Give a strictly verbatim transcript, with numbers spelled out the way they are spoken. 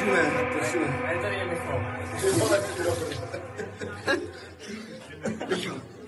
Točíme, točíme. A je tady je Michal. Ty vole, ty dobrý.